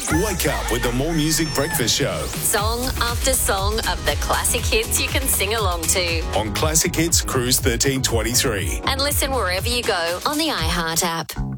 Wake up with the More Music Breakfast Show Song after song of the classic hits you can sing along to. on Classic Hits Cruise 1323. And listen wherever you go on the iHeart app.